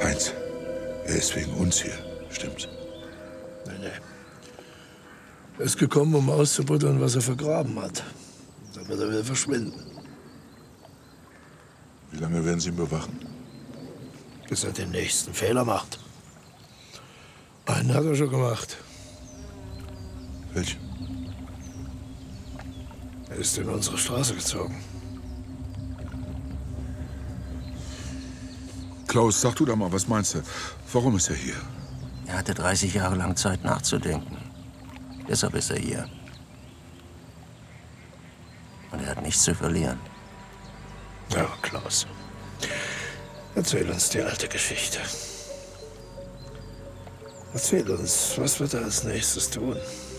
Heinz, er ist wegen uns hier, stimmt's? Nee. Er ist gekommen, um auszubuddeln, was er vergraben hat. Damit er will verschwinden. Wie lange werden Sie ihn bewachen? Bis er den nächsten Fehler macht. Einen hat er schon gemacht. Welchen? Er ist in unsere Straße gezogen. Klaus, sag du da mal, was meinst du? Warum ist er hier? Er hatte 30 Jahre lang Zeit nachzudenken. Deshalb ist er hier. Und er hat nichts zu verlieren. Ja, Klaus. Erzähl uns die alte Geschichte. Erzähl uns, was wird er als nächstes tun?